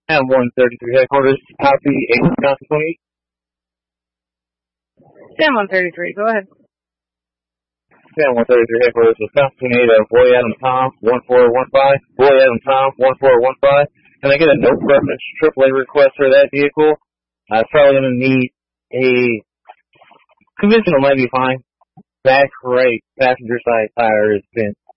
Sam 133 headquarters, copy 8 Wisconsin 28. Sam 133, go ahead. Sam 133 headquarters, Wisconsin 28, Boy Adam Tom 1415. Boy Adam Tom 1415. Can I get a no preference AAA request for that vehicle? I'm probably going to need a conventional might be fine. Back right passenger side tire is bent